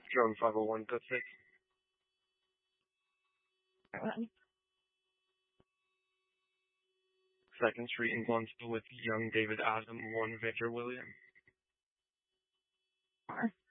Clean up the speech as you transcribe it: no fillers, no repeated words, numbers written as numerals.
Drone 501, code 6. Alright. 2nd Street in Glunsville with young David Adam, 1 Victor William.